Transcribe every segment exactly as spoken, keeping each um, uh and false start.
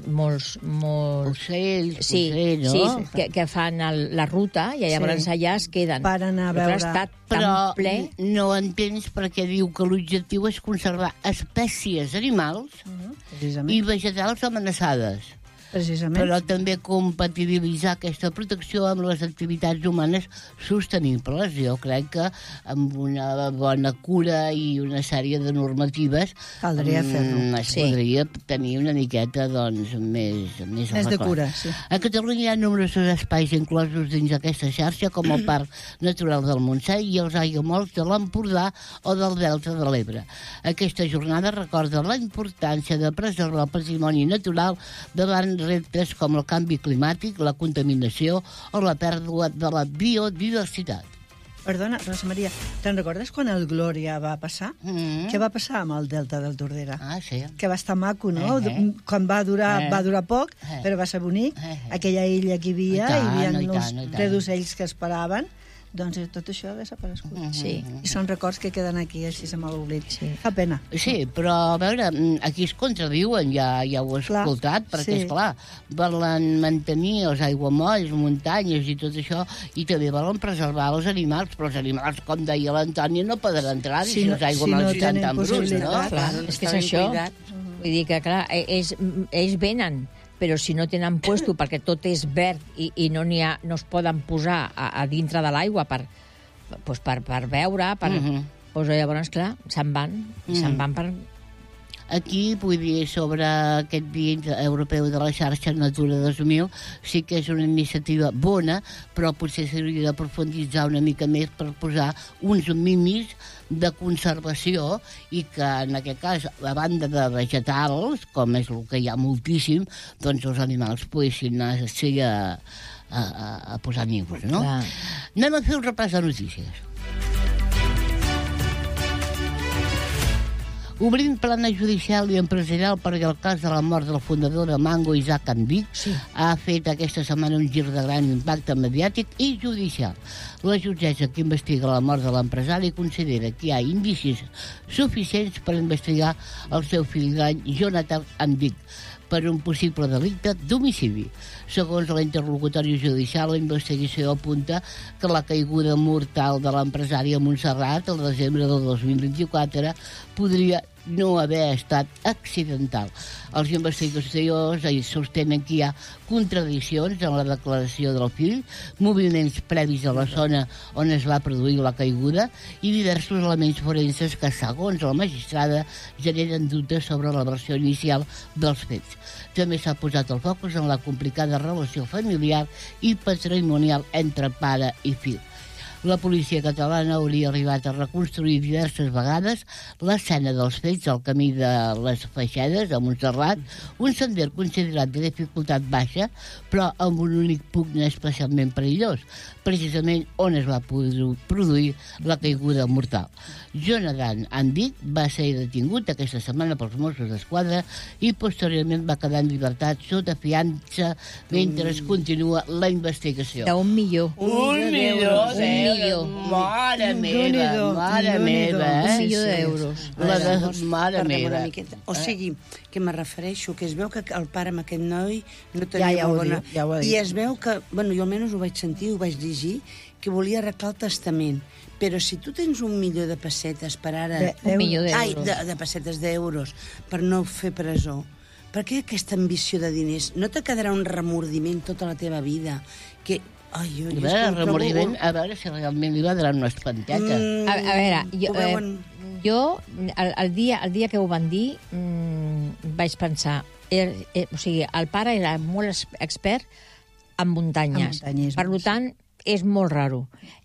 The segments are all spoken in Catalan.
molts... molts... Ocells, sí, potser, no? Sí, que, que fan el, la ruta i llavors Sí. allà es queden. Per anar a Però veure. clar, està tan Però ple... no entens perquè diu que l'objectiu és conservar espècies animals Precisament. i vegetals amenaçades. Precisament. Però també compatibilitzar aquesta protecció amb les activitats humanes sostenibles. Jo crec que amb una bona cura i una sèrie de normatives Caldria fer-ho. es Sí. podria tenir una miqueta doncs, més, més, Més de arreglat. cura, sí. A Catalunya hi ha nombrosos espais inclosos dins aquesta xarxa, com el Parc Natural del Montseny i els aiguamolls de l'Empordà o del Delta de l'Ebre. Aquesta jornada recorda la importància de preservar el patrimoni natural davant reptes com el canvi climàtic, la contaminació o la pèrdua de la biodiversitat. Perdona, Rosa Maria, te'n recordes quan el Glòria va passar? Mm. Què va passar amb el Delta del Tordera? Ah, sí. Que va estar maco, no? Eh, eh. Quan va durar, Eh. va durar poc, Eh. però va ser bonic. Eh, eh. Aquella illa que hi havia, I tant, hi havia i uns tant, i tant. tres d'ocells que esperaven, doncs tot això ha desaparegut. Mhm. Sí. I són records que queden aquí, així se m'ha l'oblit. Sí. Fa pena. Sí, però, a veure, aquí es contradiuen, ja, ja ho he Clar, escoltat, perquè, sí. esclar, volen mantenir els aiguamolls, muntanyes i tot això, i també volen preservar els animals, però els animals, com deia l'Antònia, no poden entrar Si si no- els aiguamolls si no estan tenen tan bruts, no? possibilitat. Clar, és que és això. Vull dir que, clar, ells, ells venen, però si no tenen puesto perquè tot és verd i, i no n'hi ha, no es poden posar a, a dintre de l'aigua per, pues per, per veure, per, Mhm. pues llavors, clar, se'n van, Mhm. se'n van per... Aquí, vull dir, sobre aquest Dia Europeu de la Xarxa Natura dos mil, sí que és una iniciativa bona, però potser s'hauria de profunditzar una mica més per posar uns mínims de conservació i que, en aquest cas, a banda de vegetals, com és el que hi ha moltíssim, doncs els animals poguessin anar sí, a, a, a, a posar nius, no? Clar. Anem a fer un repàs de notícies. Obrint plana judicial i empresarial perquè el cas de la mort del fundador de Mango, Isaac Andic, Sí. ha fet aquesta setmana un gir de gran impacte mediàtic i judicial. La jutgessa que investiga la mort de l'empresari considera que hi ha indicis suficients per investigar el seu fill d'any, Jonathan Andic, per un possible delicte d'homicidi. Segons l'interlocutori judicial, la investigació apunta que la caiguda mortal de l'empresari a Montserrat el desembre del dos mil vint-i-quatre podria no haver estat accidental. Els investigadors sostenen que hi ha contradiccions en la declaració del fill, moviments previs a la zona on es va produir la caiguda i diversos elements forenses que, segons la magistrada, generen dubtes sobre la versió inicial dels fets. També s'ha posat el focus en la complicada relació familiar i patrimonial entre pare i fill. La policia catalana hauria arribat a reconstruir diverses vegades l'escena dels fets al camí de les Feixedes, a Montserrat, un sender considerat de dificultat baixa, però amb un únic punt especialment perillós, precisament on es va produir la caiguda mortal. Jonathan Andic va ser detingut aquesta setmana pels Mossos d'Esquadra i posteriorment va quedar en llibertat sota fiança mentre es continua la investigació. D'un milió. Un milió Un milió. Mare meva, Déu-n'hi-do, mare Déu-n'hi-do. meva, Un eh? milió d'euros. La de Llavors, mare parlem meva. una miqueta. O sigui, que me refereixo, que es veu que el pare amb aquest noi no Ja, tenia ja ho molt bona... diu, ja ho ha dit. I es veu que, bueno, jo almenys ho vaig sentir, ho vaig llegir, que volia arreglar el testament. Però si tu tens un milió de pessetes per ara... De- Un milió Ai, d'euros. de, de pessetes d'euros, per no fer presó. Per què aquesta ambició de diners? No te quedarà un remordiment tota la teva vida? Que... Ai, jo, A jo és veure, que el em trobo- remordiment, a veure si realment li va donar una espanteta. Mm, A, a veure, jo, ho veuen... eh, jo el, el, dia, el dia que ho van dir mmm, vaig pensar... Er, er, o sigui, el pare era molt es- expert en muntanyes. En muntanyisme, Per tant, és molt raro.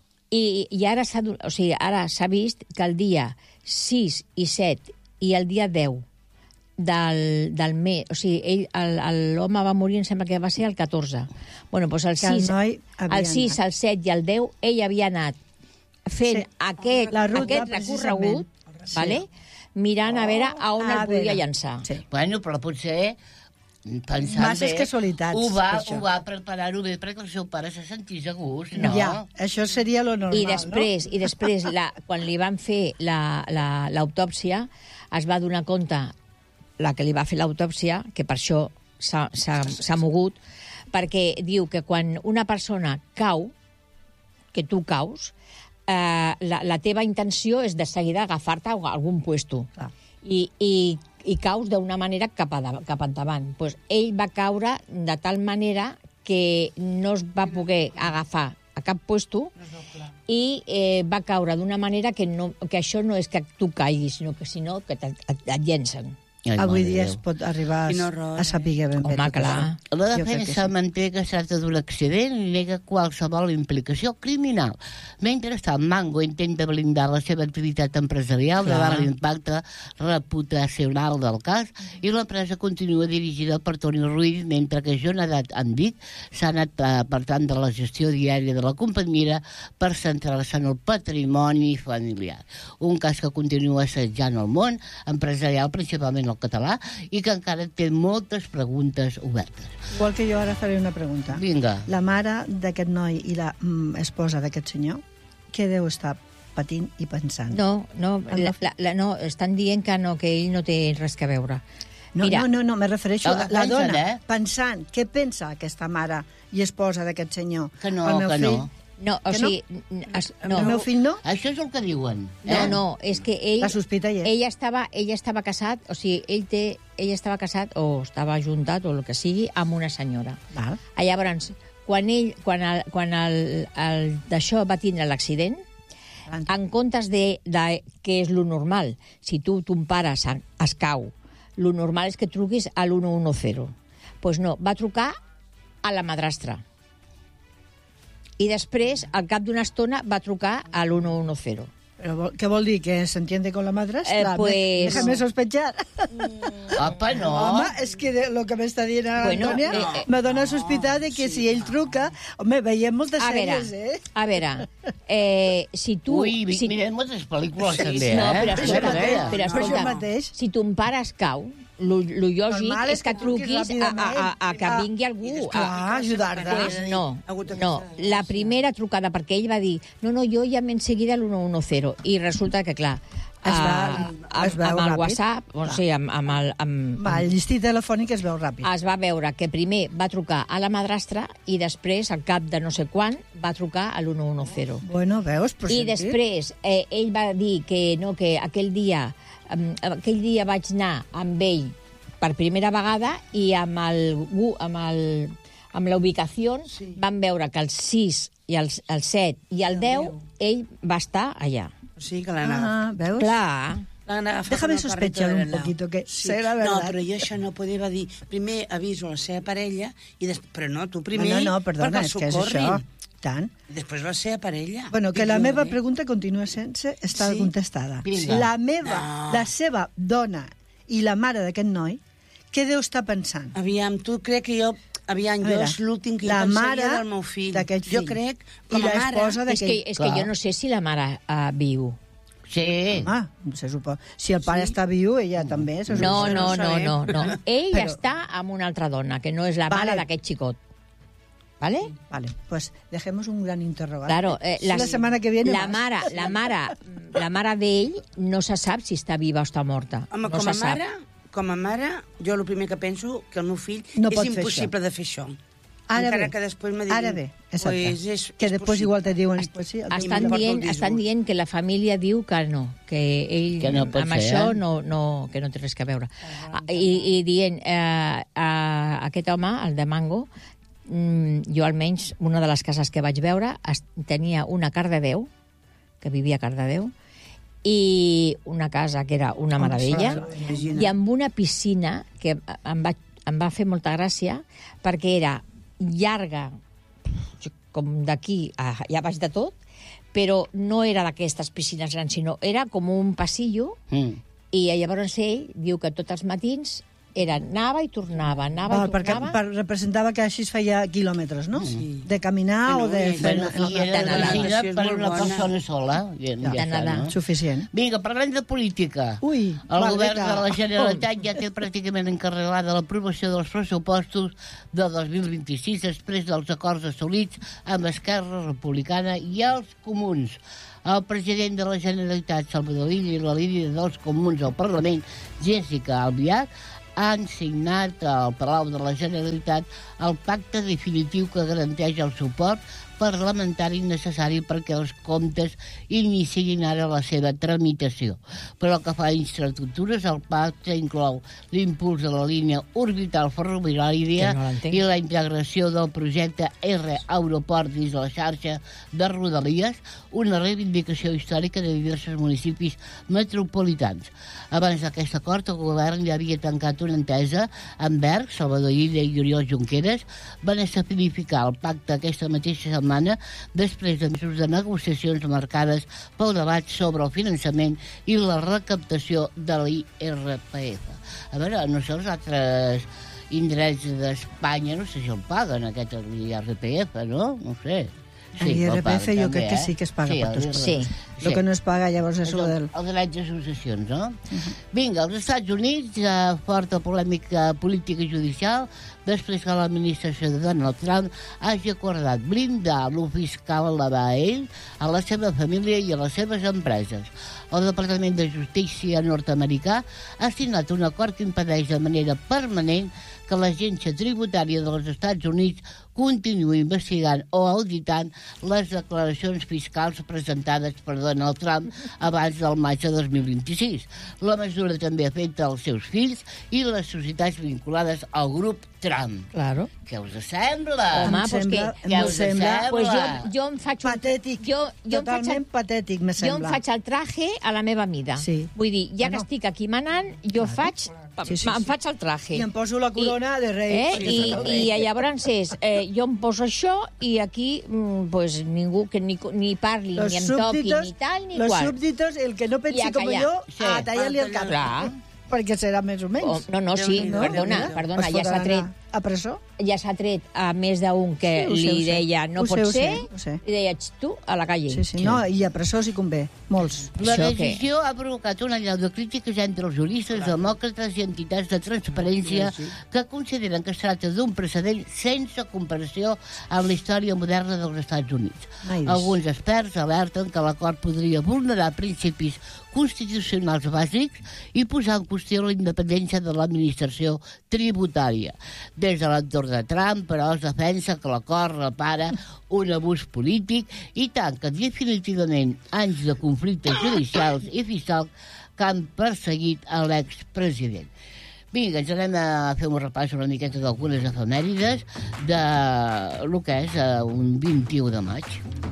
I, i ara s'ha do- o sigui, ara s'ha vist que el dia sis i set i el dia deu del, del mes... O sigui, ell, el- el- l'home va morir, em sembla que va ser el catorze. Bueno, doncs el Que el sis, noi havia el sis, anat. el set i el deu, ell havia anat fent Sí. aquest, La ruta, aquest recorregut, precisament. vale? Mirant a veure a on A el podia veure. llançar. Sí. Bueno, però potser, pensant Masses bé, casualitats, ho va, això. ho va preparar-ho bé perquè el seu pare se sentís a gust, no? Ja, això seria lo normal, I després, no? i després la, quan li van fer la- la- l'autòpsia, es va donar compte, la que li va fer l'autòpsia, que per això s'ha s'ha- s'ha mogut, perquè diu que quan una persona cau, que tu caus, eh, la, la teva intenció és de seguida agafar-te a algun puesto. Clar. I, i, i caus d'una manera cap, a, cap endavant. Pues ell va caure de tal manera que no es va poder agafar a cap puesto i eh, va caure d'una manera que, no, que això no és que tu caiguis, sinó que, sinó que et, et, et llencen. Ai, Avui mare dia Déu. es pot arribar a, Quin horror, a saber ben bé. Home, tot clar. això. La Jo crec que defensa sí. manté que es tracta d'un accident i nega qualsevol implicació criminal. Mentrestant, Mango intenta blindar la seva activitat empresarial Clar. davant l'impacte reputacional del cas i l'empresa continua dirigida per Toni Ruiz, mentre que Jonadat Andic s'ha anat apartant de la gestió diària de la companyia per centrar-se en el patrimoni familiar. Un cas que continua assetjant el món empresarial, principalment el català, i que encara té moltes preguntes obertes. Igual que jo ara faré una pregunta. Vinga. La mare d'aquest noi i la mm, esposa d'aquest senyor, què deu estar patint i pensant? No, no, la, la, la, no, estan dient que no, que ell no té res que veure. No, Mira, no, no, no, me refereixo La a la defensen, dona, eh? pensant, què pensa aquesta mare i esposa d'aquest senyor? Que no, El meu que fill, no. no, o que sigui, n- es, El no, meu fill no? Això és el que diuen. no, Eh? no, és que ell, La sospita hi és. ell estava, ell estava casat, o sigui, ell té, ell estava casat o estava juntat o el que sigui amb una senyora. Val. Ah, Llavors, quan ell, quan el, quan el, el d'això va tindre l'accident, en comptes de, de què és lo normal, si tu, ton pare es, es cau, lo normal és que truquis a l'u u u zero. Doncs pues no, va trucar a la madrastra. I després, al cap d'una estona, va trucar a l'u u u zero. Però vol, què vol dir? Que se entiende con la madrastra? Eh, pues- Déjame sospechar. Apa, no. Home, és que de, lo que m'està dient ara Bueno, Antònia eh, eh, me dona a sospitar de que si ell truca... Home, veiem moltes A veure, sèries, eh? a veure, eh, si tu... Ui, mi- si, mirem moltes pel·lícules, Sí, també, no, eh? però Això escolta, mateix, però però això escolta, mateix. si ton pare es cau, lo, lo lògic Normal és que truquis a, a, a, a que Ah, vingui algú. clar, a, ajudar-te. Pues no, Ha hagut no. aquesta- La primera trucada, perquè ell va dir no, no, jo llamo enseguida al l'u u zero. I resulta que, clar, Es va- ah, es amb, veu amb el ràpid. WhatsApp, o sigui, amb, amb el... Amb, Va, el llistí telefònic es veu ràpid. es va veure que primer va trucar a la madrastra i després, al cap de no sé quan, va trucar a l'u u zero. Bueno, veus? Però I sentit. després eh, ell va dir que no, que aquell dia um, aquell dia vaig anar amb ell per primera vegada i amb el gu- amb el amb la ubicació sí. Van veure que el sis i el, el set i el deu ell va estar allà. O sigui que l'han agafat. Ah, veus? Clar. L'han agafat Déjame amb el sospechar carrito de un Belao. poquito, que Sí. será No, verdad. però jo això no podia dir. Primer aviso a la seva parella, i des... però no, tu primer, No, no, no, perdona, perquè és el que és socorrin. això. Tant. I després la seva parella. Bueno, que Dic la jo, meva eh? pregunta continua sense estar Sí? contestada. Vinga. La meva, No. la seva dona i la mare d'aquest noi, què deu estar pensant? Aviam, tu crec que jo... Aviam, A jo veure, és l'últim que la jo pensaria mare del meu fill. d'aquest Jo fill. crec, I com a mare... l'esposa És d'aquell... que, és que Clar. jo no sé si la mare uh, viu. Sí. Ah, se supon. Si el pare està viu, ella també, se No, supon. no, no no, sabem. no, no. Ell Però- està amb una altra dona, que no és la Vale. mare d'aquest xicot. ¿Vale? Vale, pues dejemos un gran interrogante. Claro, eh, la, la semana que viene la más. mare, la mare, la mare d'ell no se sap si està viva o està morta. Home, no com a se sap. mare, com a mare, jo el primer que penso que el meu fill No és pot fer impossible de fer això. Ara Encara bé, que després me diguin... ara bé, exacte. Pues és, que és després possible. igual te diuen... Pues sí, el teu Estan m'importa el dient, disgust. estan dient que la família diu que no, que ell Que no pot amb ser, això eh? no, no, que no té res a veure. Ah, I, I dient, eh, eh, aquest home, el de Mango, mm, jo almenys, una de les cases que vaig veure, es, tenia una Cardedeu, que vivia a Cardedeu, i una casa que era una meravella, Imagina. i amb una piscina que em va, em va fer molta gràcia, perquè era llarga, com d'aquí a allà baix de tot, però no era d'aquestes piscines grans, sinó era com un passillo, Mm. i llavors ell diu que tots els matins era anava i tornava, anava Val, i perquè tornava. per, representava que així es feia quilòmetres, no? Sí. De caminar Bueno, o de i- fer... Bueno, no, i era de una nedar. piscina Natació és per molt una bona. persona sola. Ja, ja De està, nedar. no? Suficient. Vinga, parlem de política. Ui, el vale, govern vinga. de la Generalitat ja té pràcticament encarregada l'aprovació dels pressupostos de dos mil vint-i-sis després dels acords assolits amb Esquerra Republicana i els Comuns. El president de la Generalitat, Salvador Illa, i la líder dels Comuns al Parlament, Jessica Albiach, han signat al Palau de la Generalitat el pacte definitiu que garanteix el suport parlamentari necessari perquè els comptes iniciïn ara la seva tramitació. Però el que fa a infraestructures, el pacte inclou l'impuls de la línia orbital ferroviària no i la integració del projecte R Aeroport dins la xarxa de Rodalies, una reivindicació històrica de diversos municipis metropolitans. Abans d'aquest acord, el govern ja havia tancat una entesa amb Berg, Salvador Illa i Oriol Junqueras. Van escenificar el pacte aquesta mateixa setmana després de mesos de negociacions marcades pel debat sobre el finançament i la recaptació de l'I R P F. A veure, no sé, els altres indrets d'Espanya, no sé si el paguen, aquest I R P F, no? No sé. Sí, el I R P F jo també, crec que sí que es paga sí, per tots. Sí. El sí. que no es paga llavors és, és el, del... el dret d'associacions, no? Uh-huh. Vinga, als Estats Units, eh, forta polèmica política i judicial, després que l'administració de Donald Trump hagi acordat blindar l'ús fiscal a ell, a la seva família i a les seves empreses. El Departament de Justícia nord-americà ha signat un acord que impedeix de manera permanent que l'Agència Tributària dels Estats Units continuï investigant o auditant les declaracions fiscals presentades per Donald Trump abans del maig de dos mil vint-i-sis. La mesura també afecta els seus fills i les societats vinculades al grup Trump. Claro. Què us sembla? Home, em pues sembla, que... Què em us sembla Pues jo, sembla? jo em faig un... patètic, jo, jo totalment em faig, patètic, me jo em sembla. faig el traje a la meva mida. Sí. Vull dir, ja Bueno. que estic aquí manant, jo faig, Sí, sí, em sí. faig el traje. I em poso la corona de rei. Eh? Sí, I, sí, I llavors és, eh, jo em poso això i aquí mm, pues, ningú que ni, ni parli, Los ni em toqui, súbditos, ni tal, ni los qual. súbditos, el que no I pensi a com callar. jo, Sí. a tallar-li el cap. Clar. Perquè serà més o menys. Oh, no, no, sí, Déu-n'hi-do, perdona, Déu-n'hi-do. perdona, Es ja s'ha fotran tret, a, a presó? ja s'ha tret a més d'un que Sí, ho sé, li ho sé. deia no Ho pot sé, ho sé, ser, ho sé. li deia "Xt, tu a la calle. Sí, sí, no, i a presó si convé, molts. La Això què? decisió ha provocat una allau de crítiques entre els juristes, demòcrates i entitats de transparència que consideren que es tracta d'un precedent sense comparació amb la història moderna dels Estats Units. Ai, Déu. Alguns experts alerten que l'acord podria vulnerar principis constitucionals bàsics i posar en qüestió la independència de l'administració tributària. Des de l'entorn de Trump, però, es defensa que l'acord repara un abús polític i tanca definitivament anys de conflictes judicials i fiscals que han perseguit a l'expresident. Vinga, ens anem a fer un repàs una miqueta d'algunes efemèrides de lo que és eh, un vint-i-u de maig.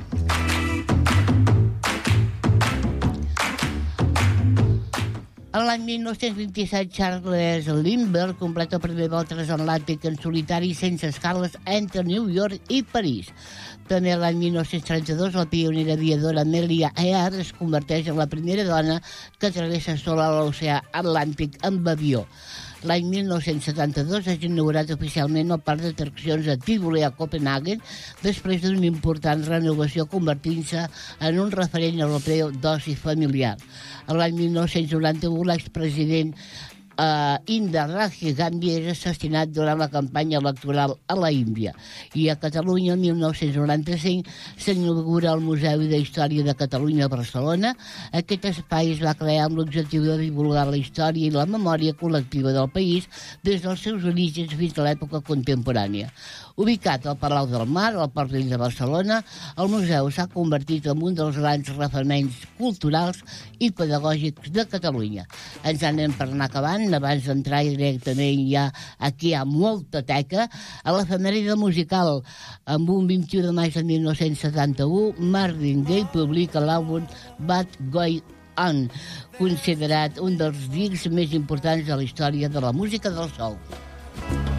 A l'any dinou vint-i-set, Charles Lindbergh completa el primer vol transatlàntic en solitari sense escales entre New York i París. També l'any dinou trenta-dos, la pionera aviadora Amelia Earhart es converteix en la primera dona que travessa sola l'oceà Atlàntic amb avió. L'any dinou setanta-dos ha inaugurat oficialment el parc d'atraccions de Tivoli a Copenhagen després d'una important renovació convertint-se en un referent europeu d'oci familiar. L'any dinou noranta-u, l'expresident Uh, Indira Gandhi és assassinat durant la campanya electoral a la Índia. I a Catalunya, el dinou noranta-cinc, s'inaugura el Museu de Història de Catalunya a Barcelona. Aquest espai es va crear amb l'objectiu de divulgar la història i la memòria col·lectiva del país des dels seus orígens fins a l'època contemporània. Ubicat al Palau del Mar, al Port Vell de Barcelona, el museu s'ha convertit en un dels grans referents culturals i pedagògics de Catalunya. Ens anem per anar acabant. Abans d'entrar directament ja aquí hi ha molta teca. A l'efemèride musical, amb un vint-i-u de maig de dinou setanta-u, Marvin Gaye publica l'àlbum Bad Going On, considerat un dels discs més importants de la història de la música del soul.